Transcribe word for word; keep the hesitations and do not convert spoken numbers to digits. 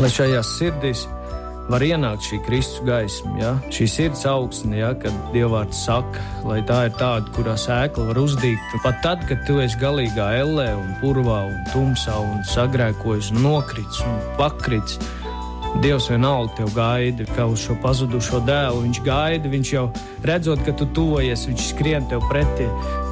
Lai šajās sirdīs var ienākt šī Kristus gaisma, ja? Šī sirds augsne, ja? Kad Dievvārds saka, lai tā ir tāda, kurā sēkla var uzdīgt. Pat tad, kad tu esi galīgā ellē un purvā un tumsā un sagrēkojis un nokrits un pakrits, Dievs vienalga tev gaida, kā uz šo pazudušo dēlu. Viņš gaida, viņš jau redzot, ka tu tuvojies, viņš skrien tev pretī.